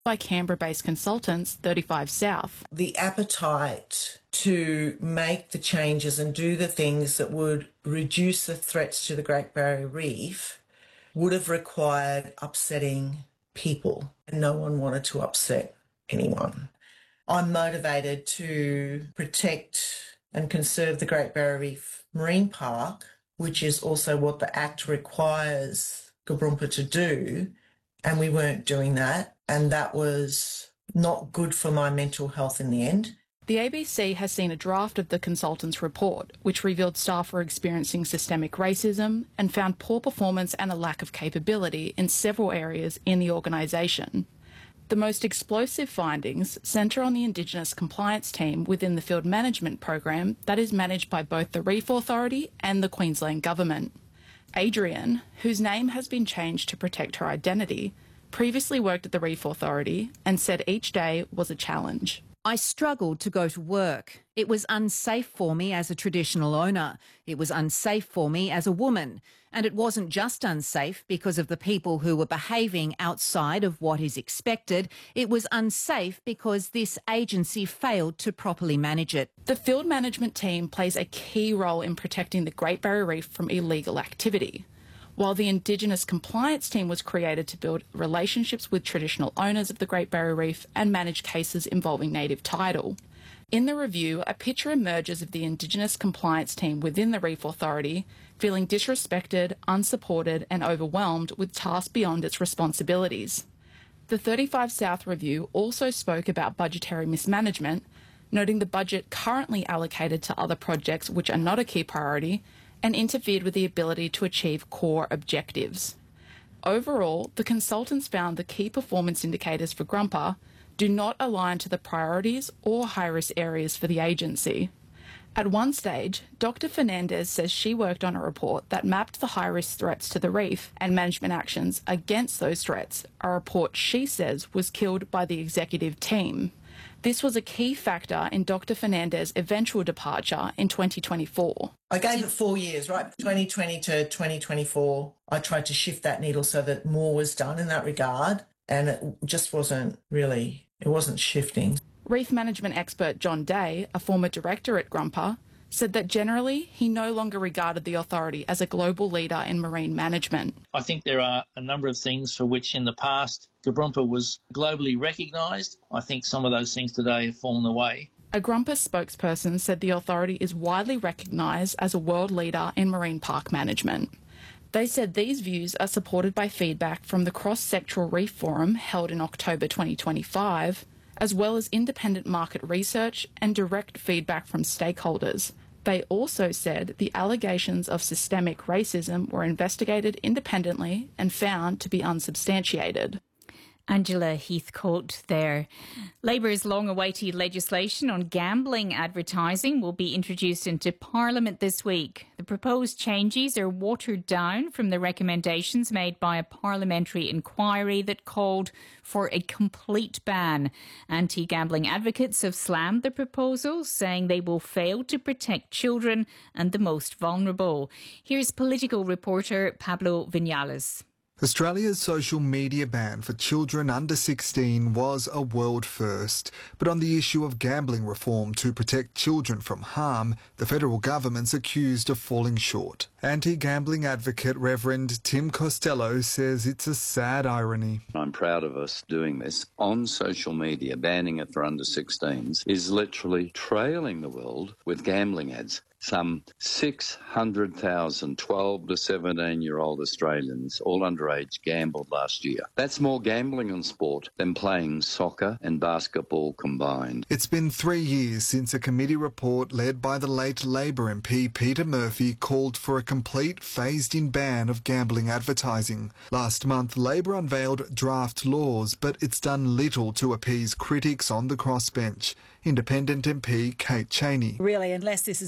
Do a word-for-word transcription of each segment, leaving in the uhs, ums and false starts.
by Canberra-based consultants thirty-five South. The appetite to make the changes and do the things that would reduce the threats to the Great Barrier Reef would have required upsetting people, and no one wanted to upset anyone. I'm motivated to protect and conserve the Great Barrier Reef Marine Park, which is also what the Act requires Gurrumpa to do, and we weren't doing that, and that was not good for my mental health in the end. The A B C has seen a draft of the consultant's report, which revealed staff were experiencing systemic racism and found poor performance and a lack of capability in several areas in the organisation. The most explosive findings centre on the Indigenous compliance team within the field management program that is managed by both the Reef Authority and the Queensland Government. Adrian, whose name has been changed to protect her identity, previously worked at the Reef Authority and said each day was a challenge. I struggled to go to work. It was unsafe for me as a traditional owner. It was unsafe for me as a woman. And it wasn't just unsafe because of the people who were behaving outside of what is expected. It was unsafe because this agency failed to properly manage it. The field management team plays a key role in protecting the Great Barrier Reef from illegal activity, while the Indigenous compliance team was created to build relationships with traditional owners of the Great Barrier Reef and manage cases involving native title. In the review, a picture emerges of the Indigenous compliance team within the Reef Authority feeling disrespected, unsupported and overwhelmed with tasks beyond its responsibilities. The thirty-five South review also spoke about budgetary mismanagement, noting the budget currently allocated to other projects which are not a key priority and interfered with the ability to achieve core objectives. Overall, the consultants found the key performance indicators for Gurrumpa do not align to the priorities or high-risk areas for the agency. At one stage, Doctor Fernandez says she worked on a report that mapped the high-risk threats to the reef and management actions against those threats, a report she says was killed by the executive team. This was a key factor in Doctor Fernandez's eventual departure in twenty twenty-four. I gave it four years, right? twenty twenty to twenty twenty-four. I tried to shift that needle so that more was done in that regard, and it just wasn't really, it wasn't shifting. Reef management expert John Day, a former director at Gurrumpa, said that generally he no longer regarded the authority as a global leader in marine management. I think there are a number of things for which in the past Gurrumpa was globally recognised. I think some of those things today have fallen away. A Gurrumpa spokesperson said the authority is widely recognised as a world leader in marine park management. They said these views are supported by feedback from the Cross-Sectoral Reef Forum held in October twenty twenty-five, as well as independent market research and direct feedback from stakeholders. They also said the allegations of systemic racism were investigated independently and found to be unsubstantiated. Angela Heathcote there. Labour's long-awaited legislation on gambling advertising will be introduced into Parliament this week. The proposed changes are watered down from the recommendations made by a parliamentary inquiry that called for a complete ban. Anti-gambling advocates have slammed the proposal, saying they will fail to protect children and the most vulnerable. Here's political reporter Pablo Vinales. Australia's social media ban for children under sixteen was a world first. But on the issue of gambling reform to protect children from harm, the federal government's accused of falling short. Anti-gambling advocate Reverend Tim Costello says it's a sad irony. I'm proud of us doing this on social media. Banning it for under sixteens is literally trailing the world with gambling ads. Some six hundred thousand twelve to seventeen-year-old Australians, all underage, gambled last year. That's more gambling on sport than playing soccer and basketball combined. It's been three years since a committee report led by the late Labor M P Peter Murphy called for a complete phased-in ban of gambling advertising. Last month, Labor unveiled draft laws, but it's done little to appease critics on the crossbench. Independent M P Kate Chaney. Really, unless this is a step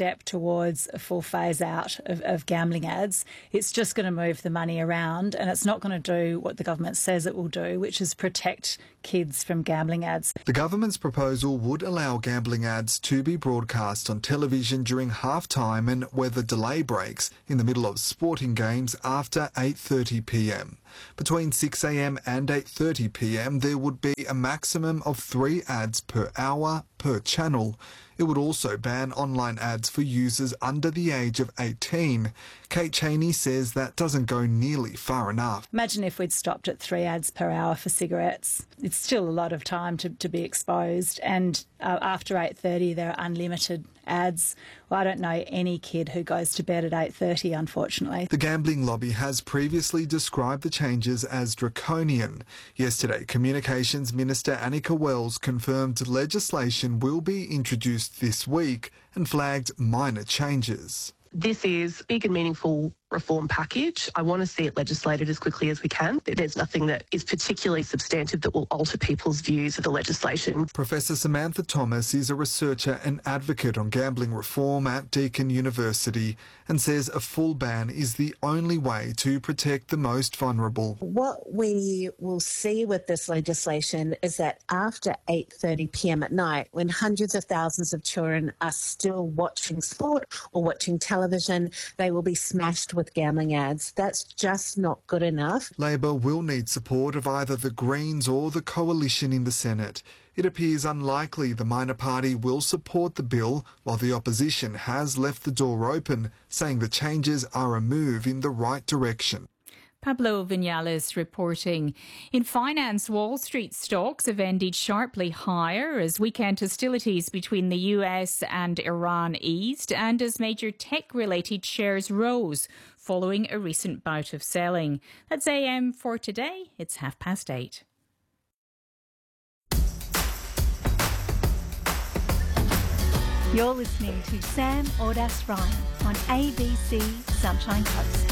step towards a full phase out of, of gambling ads. It's just going to move the money around, and it's not going to do what the government says it will do, which is protect kids from gambling ads. The government's proposal would allow gambling ads to be broadcast on television during halftime and weather delay breaks in the middle of sporting games after eight thirty p m. Between six a m and eight thirty p m there would be a maximum of three ads per hour per channel. It would also ban online ads for users under the age of eighteen. Kate Cheney says that doesn't go nearly far enough. Imagine if we'd stopped at three ads per hour for cigarettes. It's still a lot of time to, to be exposed, and uh, after eight thirty there are unlimited ads. Well, I don't know any kid who goes to bed at eight thirty, unfortunately. The gambling lobby has previously described the changes as draconian. Yesterday, Communications Minister Annika Wells confirmed legislation will be introduced this week and flagged minor changes. This is a big and meaningful reform package. I want to see it legislated as quickly as we can. There's nothing that is particularly substantive that will alter people's views of the legislation. Professor Samantha Thomas is a researcher and advocate on gambling reform at Deakin University and says a full ban is the only way to protect the most vulnerable. What we will see with this legislation is that after eight thirty p m at night, when hundreds of thousands of children are still watching sport or watching television, they will be smashed with gambling ads. That's just not good enough. Labor will need support of either the Greens or the coalition in the Senate. It appears unlikely the minor party will support the bill, while the opposition has left the door open, saying the changes are a move in the right direction. Pablo Vinales reporting. In finance, Wall Street stocks have ended sharply higher as weekend hostilities between the U S and Iran eased and as major tech-related shares rose following a recent bout of selling. That's A M for today. It's half past eight. You're listening to Sam Ordas Ryan on A B C Sunshine Coast.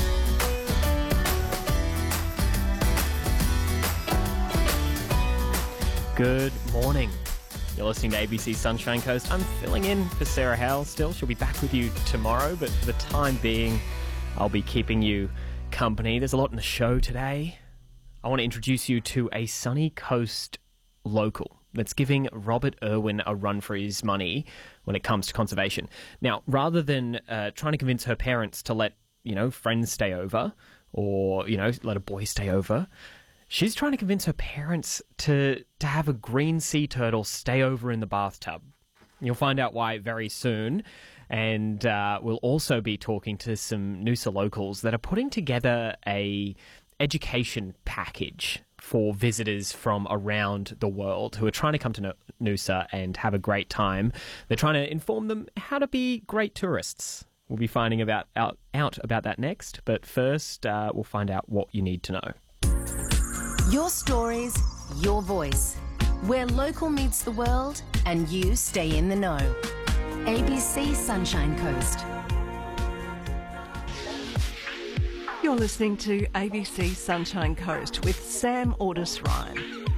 Good morning. You're listening to A B C Sunshine Coast. I'm filling in for Sarah Howell still. She'll be back with you tomorrow, but for the time being, I'll be keeping you company. There's a lot in the show today. I want to introduce you to a Sunny Coast local that's giving Robert Irwin a run for his money when it comes to conservation. Now, rather than uh, trying to convince her parents to let, you know, friends stay over or, you know, let a boy stay over, she's trying to convince her parents to, to have a green sea turtle stay over in the bathtub. You'll find out why very soon. And uh, we'll also be talking to some Noosa locals that are putting together a education package for visitors from around the world who are trying to come to Noosa and have a great time. They're trying to inform them how to be great tourists. We'll be finding about out, out about that next. But first, uh, we'll find out what you need to know. Your stories, your voice. Where local meets the world and you stay in the know. A B C Sunshine Coast. You're listening to A B C Sunshine Coast with Sam Ordas Ryan.